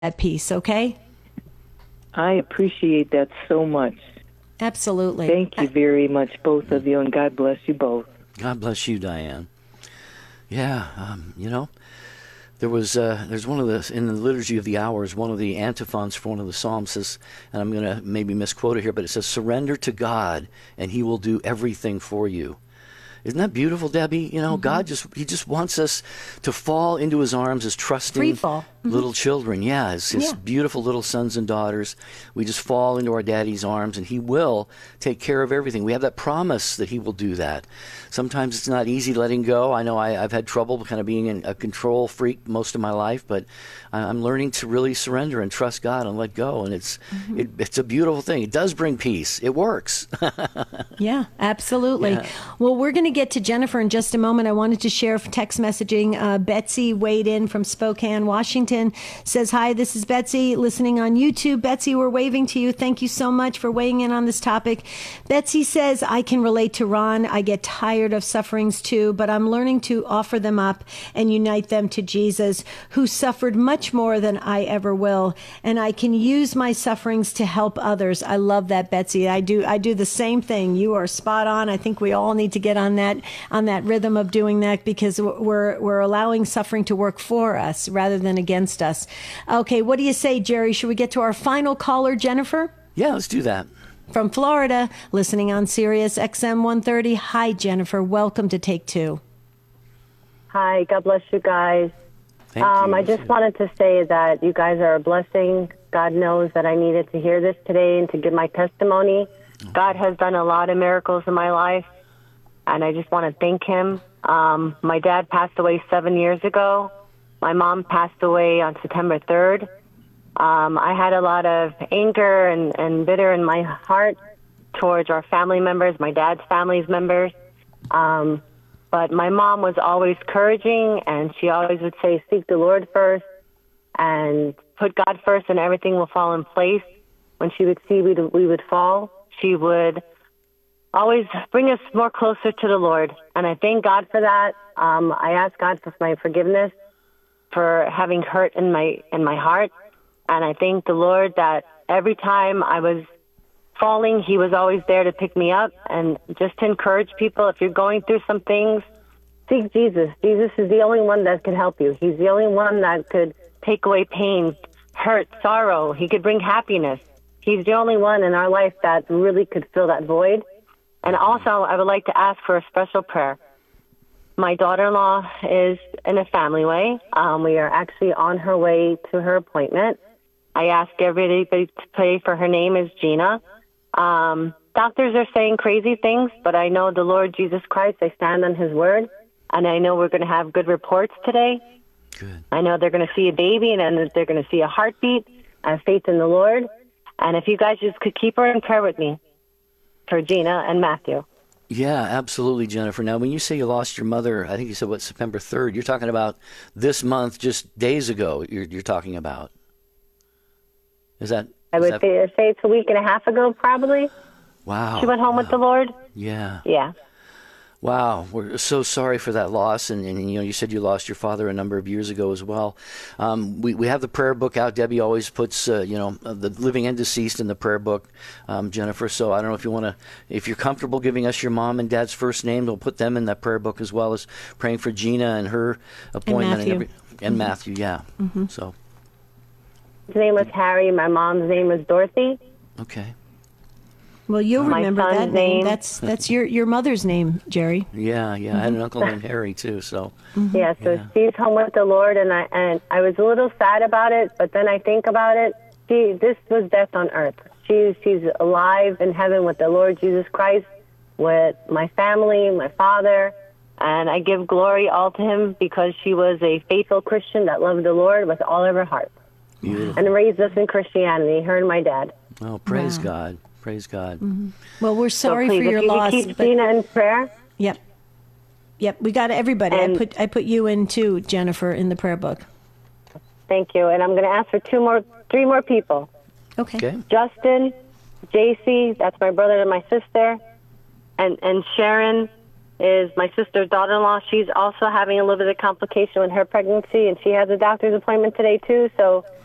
peace, okay? I appreciate that so much. Absolutely. Thank you very much, both of you, and God bless you both. God bless you, Diane. Yeah, there's one of the, in the Liturgy of the Hours, one of the antiphons for one of the Psalms says, and I'm going to maybe misquote it here, but it says, surrender to God and he will do everything for you. Isn't that beautiful, Debbie? God he just wants us to fall into his arms as trusting little children. Yeah, his beautiful little sons and daughters. We just fall into our daddy's arms and he will take care of everything. We have that promise that he will do that. Sometimes it's not easy letting go. I know I've had trouble kind of being a control freak most of my life, but I'm learning to really surrender and trust God and let go. And it's a beautiful thing. It does bring peace. It works. Yeah, absolutely. Yeah. Well, we're going to get to Jennifer in just a moment. I wanted to share text messaging. Betsy weighed in from Spokane, Washington, says, hi, this is Betsy listening on YouTube. Betsy, we're waving to you. Thank you so much for weighing in on this topic. Betsy says, I can relate to Ron. I get tired of sufferings too, but I'm learning to offer them up and unite them to Jesus, who suffered much more than I ever will. And I can use my sufferings to help others. I love that, Betsy. I do the same thing. You are spot on. I think we all need to get on that rhythm of doing that, because we're allowing suffering to work for us rather than against us. Okay, what do you say, Jerry? Should we get to our final caller, Jennifer? Yeah, let's do that. From Florida, listening on Sirius XM 130. Hi, Jennifer. Welcome to Take Two. Hi, God bless you guys. Thank you. I just wanted to say that you guys are a blessing. God knows that I needed to hear this today and to give my testimony. God has done a lot of miracles in my life, and I just want to thank him. My dad passed away 7 years ago. My mom passed away on September 3rd. I had a lot of anger and bitter in my heart towards our family members, my dad's family's members. But my mom was always encouraging, and she always would say, seek the Lord first and put God first, and everything will fall in place. When she would see we would fall, she would always bring us more closer to the Lord. And I thank God for that. I ask God for my forgiveness for having hurt in my heart. And I thank the Lord that every time I was falling, he was always there to pick me up. And just to encourage people, if you're going through some things, seek Jesus. Jesus is the only one that can help you. He's the only one that could take away pain, hurt, sorrow. He could bring happiness. He's the only one in our life that really could fill that void. And also, I would like to ask for a special prayer. My daughter-in-law is in a family way. We are actually on her way to her appointment. I ask everybody to pray for her. Name is Gina. Doctors are saying crazy things, but I know the Lord Jesus Christ. I stand on his word, and I know we're going to have good reports today. Good. I know they're going to see a baby, and then they're going to see a heartbeat. I have faith in the Lord. And if you guys just could keep her in prayer with me for Gina and Matthew. Yeah, absolutely, Jennifer. Now, when you say you lost your mother, I think you said, September 3rd, you're talking about this month, just days ago, you're talking about. I would say it's a week and a half ago, probably. Wow. She went home with the Lord. Yeah. Yeah. Wow, we're so sorry for that loss, and you said you lost your father a number of years ago as well. We have the prayer book out. Debbie always puts the living and deceased in the prayer book, Jennifer. So I don't know if you want to, if you're comfortable giving us your mom and dad's first name, we'll put them in that prayer book, as well as praying for Gina and her appointment and Matthew. Yeah. Mm-hmm. So his name was Harry. My mom's name was Dorothy. Okay. Well, you'll remember that name. That's your mother's name, Jerry. Yeah. Mm-hmm. I had an uncle named Harry too. So yeah, she's home with the Lord, and I was a little sad about it, but then I think about it. This was death on earth. She's alive in heaven with the Lord Jesus Christ, with my family, my father, and I give glory all to him, because she was a faithful Christian that loved the Lord with all of her heart. Beautiful. And raised us in Christianity, her and my dad. Oh, praise God. Praise God. Mm-hmm. Well, we're sorry so please, for your loss. Keep Gina in prayer. Yep. We got everybody. And I put you in too, Jennifer, in the prayer book. Thank you. And I'm going to ask for three more people. Okay. Justin, JC, that's my brother and my sister, and Sharon is my sister's daughter-in-law. She's also having a little bit of complication with her pregnancy, and she has a doctor's appointment today too. So